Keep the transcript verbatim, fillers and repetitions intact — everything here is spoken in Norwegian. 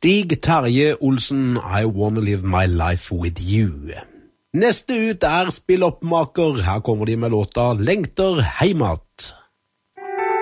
Stig Terje Olsen, I Wanna Live My Life With You. Neste ut er Spilloppmaker. Her kommer de med låta Lengter heimat.